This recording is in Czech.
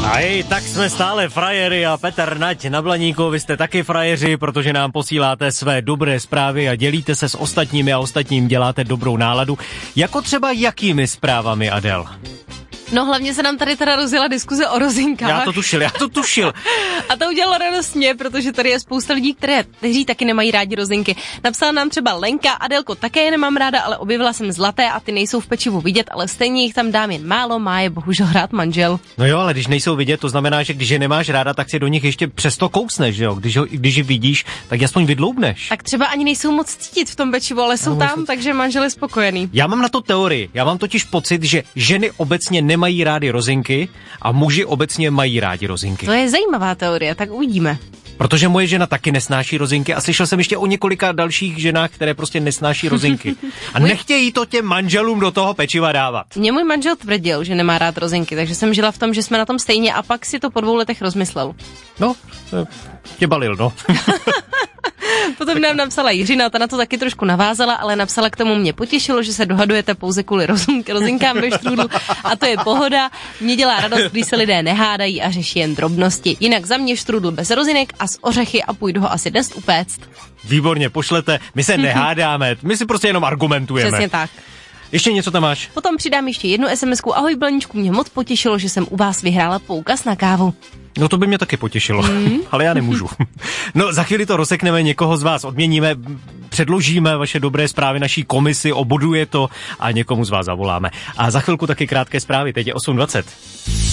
A tak jsme stále frajery a Petr Nať na Blaníku, vy jste taky frajeři, protože nám posíláte své dobré zprávy a dělíte se s ostatními a ostatním děláte dobrou náladu. Jako třeba jakými zprávami, Adel? No hlavně se nám tady teda rozjela diskuze o rozinkách. Já to tušil. A to udělalo radost mě, protože tady je spousta lidí, kteří taky nemají rádi rozinky. Napsala nám třeba Lenka: Adelko, také je nemám ráda, ale objevila jsem zlaté a ty nejsou v pečivu vidět, ale stejně jich tam dám jen málo, má je bohužel rád manžel. No jo, ale když nejsou vidět, to znamená, že když je nemáš ráda, tak si do nich ještě přesto kousneš, že jo? Když je vidíš, tak aspoň vydloubneš. Tak třeba ani nejsou moc cítit v tom pečivu, ale jsou tam, takže manžel je spokojený. Já mám na to teorii. Já mám totiž pocit, že ženy obecně nemají rády rozinky a muži obecně mají rádi rozinky. To je zajímavá teorie, tak uvidíme. Protože moje žena taky nesnáší rozinky a slyšel jsem ještě o několika dalších ženách, které prostě nesnáší rozinky. A nechtějí to těm manželům do toho pečiva dávat. Mě můj manžel tvrdil, že nemá rád rozinky, takže jsem žila v tom, že jsme na tom stejně a pak si to po 2 letech rozmyslel. No, tě balil, no. Potom nám napsala Jiřina, ta na to taky trošku navázala, ale napsala: k tomu mě potěšilo, že se dohadujete pouze kvůli rozinkám ve štrůdlu a to je pohoda. Mě dělá radost, když se lidé nehádají a řeší jen drobnosti. Jinak za mě štrůdl bez rozinek a s ořechy a půjdu ho asi dnes upéct. Výborně, pošlete, my se nehádáme, my si prostě jenom argumentujeme. Přesně tak. Ještě něco tam máš? Potom přidám ještě jednu SMS-ku. Ahoj Blaníčku, mě moc potěšilo, že jsem u vás vyhrála poukaz na kávu. No to by mě taky potěšilo, ale já nemůžu. No za chvíli to rozsekneme, někoho z vás odměníme, předložíme vaše dobré zprávy naší komisi, oboduje to a někomu z vás zavoláme. A za chvilku taky krátké zprávy, teď je 8:20.